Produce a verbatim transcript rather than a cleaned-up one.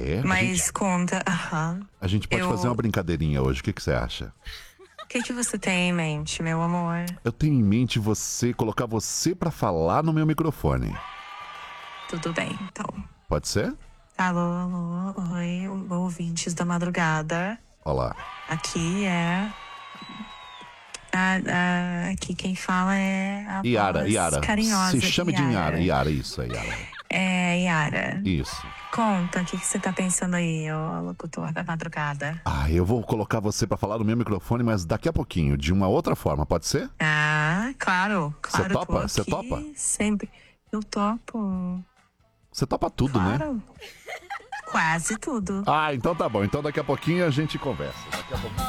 É? A Mas gente, conta, aham. a gente pode Eu- fazer uma brincadeirinha hoje, o que, que você acha? O que, que você tem em mente, meu amor? Eu tenho em mente você, colocar você pra falar no meu microfone. Tudo bem, então. Pode ser? Alô, alô, oi, ouvintes da madrugada. Olá. Aqui é. a- a- aqui quem fala é a Yara, voz Yara. carinhosa. Se chame de Yara. Yara, isso, é Yara. É, Yara. Isso. Conta, o que, que você tá pensando aí, ô locutor da madrugada? Ah, eu vou colocar você pra falar no meu microfone, mas daqui a pouquinho, de uma outra forma, pode ser? Ah, claro, claro. tô topa? Você aqui topa? Sempre. Eu topo. Você topa tudo, né? Claro. Quase tudo. Ah, então tá bom. Então daqui a pouquinho a gente conversa. Daqui a pouquinho.